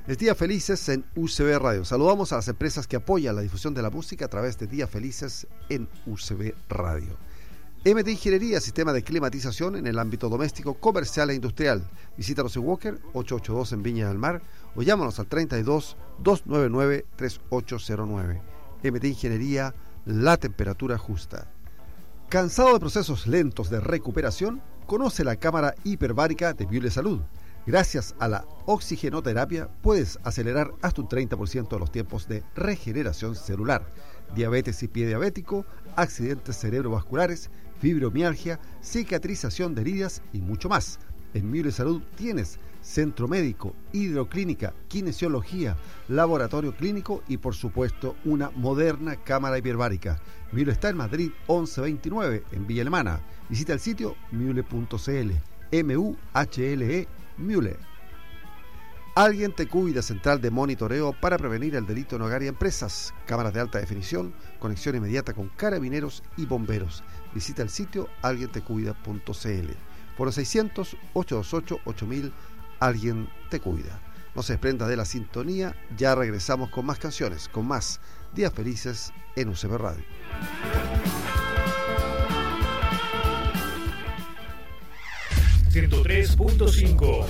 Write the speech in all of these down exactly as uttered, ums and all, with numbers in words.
Es Días Felices en U C B Radio. Saludamos a las empresas que apoyan la difusión de la música a través de Días Felices en U C B Radio. M T Ingeniería, sistema de climatización en el ámbito doméstico, comercial e industrial. Visítanos en Walker, ochocientos ochenta y dos en Viña del Mar, o llámanos al treinta y dos, doscientos noventa y nueve, treinta y ocho cero nueve. M T Ingeniería, la temperatura justa. ¿Cansado de procesos lentos de recuperación? Conoce la cámara hiperbárica de Miule Salud. Gracias a la oxigenoterapia puedes acelerar hasta un treinta por ciento de los tiempos de regeneración celular. Diabetes y pie diabético, accidentes cerebrovasculares, fibromialgia, cicatrización de heridas y mucho más. En Miule Salud tienes centro médico, hidroclínica, kinesiología, laboratorio clínico y por supuesto una moderna cámara hiperbárica. Miule está en Madrid once veintinueve en Villa Alemana. Visita el sitio miule punto c l. M U H L E Miule. Alguien te cuida, central de monitoreo para prevenir el delito en hogar y empresas. Cámaras de alta definición, conexión inmediata con carabineros y bomberos. Visita el sitio alguien te cuida punto c l. Por los seiscientos, ochocientos veintiocho, ocho mil, Alguien te cuida. No se desprenda de la sintonía, ya regresamos con más canciones, con más Días Felices en U C B Radio. ciento tres punto cinco.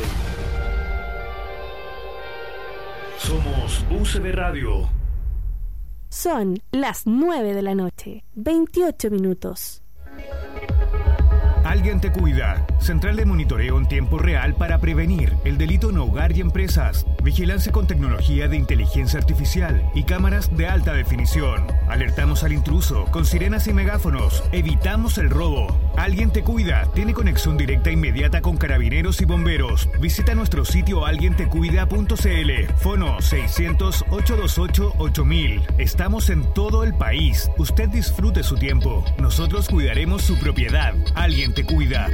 Somos U C B Radio. Son las nueve de la noche, veintiocho minutos. Alguien te cuida. Central de monitoreo en tiempo real para prevenir el delito en hogar y empresas. Vigilancia con tecnología de inteligencia artificial y cámaras de alta definición. Alertamos al intruso con sirenas y megáfonos. Evitamos el robo. Alguien te cuida. Tiene conexión directa e inmediata con carabineros y bomberos. Visita nuestro sitio alguien te cuida punto c l. Fono seiscientos, ochocientos veintiocho, ocho mil. Estamos en todo el país. Usted disfrute su tiempo. Nosotros cuidaremos su propiedad. Alguien te cuida.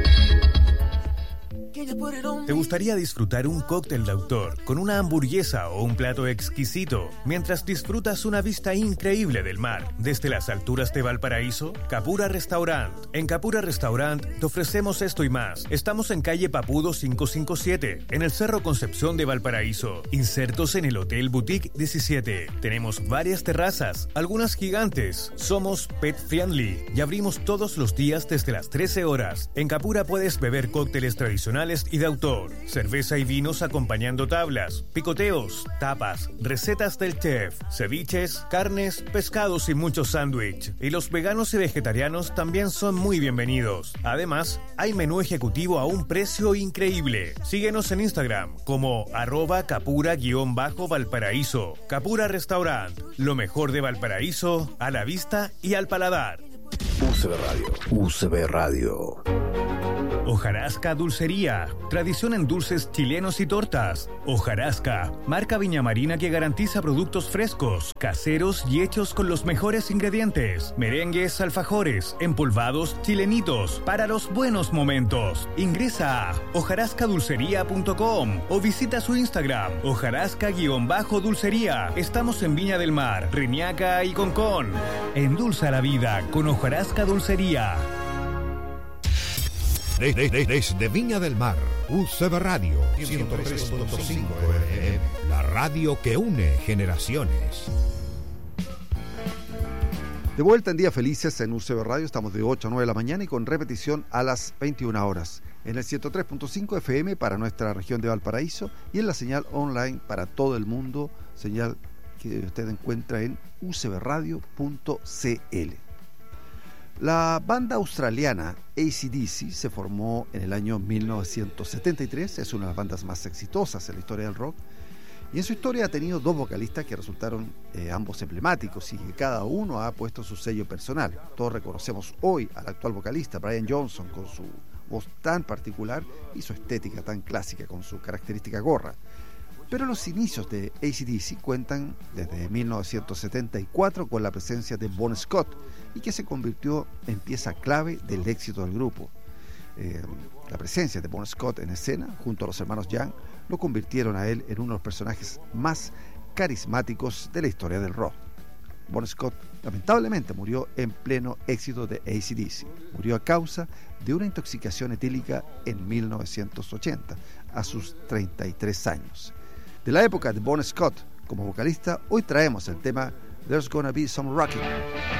¿Te gustaría disfrutar un cóctel de autor con una hamburguesa o un plato exquisito mientras disfrutas una vista increíble del mar desde las alturas de Valparaíso? Capura Restaurant. En Capura Restaurant te ofrecemos esto y más. Estamos en calle Papudo quinientos cincuenta y siete, en el Cerro Concepción de Valparaíso, insertos en el Hotel Boutique diecisiete. Tenemos varias terrazas, algunas gigantes. Somos pet friendly y abrimos todos los días desde las trece horas. En Capura puedes beber cócteles tradicionales y de autor, cerveza y vinos acompañando tablas, picoteos, tapas, recetas del chef, ceviches, carnes, pescados y muchos sándwich. Y los veganos y vegetarianos también son muy bienvenidos. Además, hay menú ejecutivo a un precio increíble. Síguenos en Instagram como arroba capura-valparaíso. Capura Restaurant, lo mejor de Valparaíso a la vista y al paladar. U C B Radio. U C B Radio. Hojarasca Dulcería, tradición en dulces chilenos y tortas. Hojarasca, marca Viña Marina que garantiza productos frescos, caseros y hechos con los mejores ingredientes. Merengues, alfajores, empolvados, chilenitos, para los buenos momentos. Ingresa a hojarasca dulcería punto com o visita su Instagram, hojarasca-dulcería. Estamos en Viña del Mar, Reñaca y Concón. Endulza la vida con Hojarasca Dulcería. Desde de, de, de, de Viña del Mar, U C B Radio ciento tres punto cinco F M, la radio que une generaciones. De vuelta en Días Felices en U C B Radio, estamos de ocho a nueve de la mañana y con repetición a las veintiuna horas. En el ciento tres punto cinco F M para nuestra región de Valparaíso y en la señal online para todo el mundo, señal que usted encuentra en u c b radio punto c l. La banda australiana A C D C se formó en el año mil novecientos setenta y tres, es una de las bandas más exitosas en la historia del rock, y en su historia ha tenido dos vocalistas que resultaron eh, ambos emblemáticos y que cada uno ha puesto su sello personal. Todos reconocemos hoy al actual vocalista, Brian Johnson, con su voz tan particular y su estética tan clásica con su característica gorra. Pero los inicios de A C D C cuentan desde mil novecientos setenta y cuatro con la presencia de Bon Scott y que se convirtió en pieza clave del éxito del grupo. Eh, la presencia de Bon Scott en escena junto a los hermanos Young lo convirtieron a él en uno de los personajes más carismáticos de la historia del rock. Bon Scott lamentablemente murió en pleno éxito de A C D C. Murió a causa de una intoxicación etílica en mil novecientos ochenta, a sus treinta y tres años. De la época de Bon Scott como vocalista, hoy traemos el tema There's Gonna Be Some Rockin'.